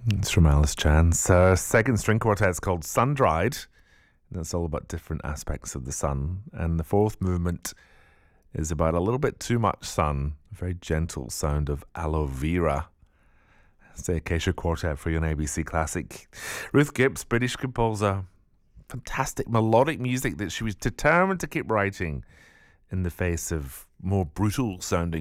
It's from Alice Chan's second string quartet. It's called Sun-Dried. And it's all about different aspects of the sun. And the fourth movement is about a little bit too much sun, a very gentle sound of aloe vera. It's the Acacia Quartet for you on ABC Classic. Ruth Gibbs, British composer. Fantastic melodic music that she was determined to keep writing in the face of more brutal sounding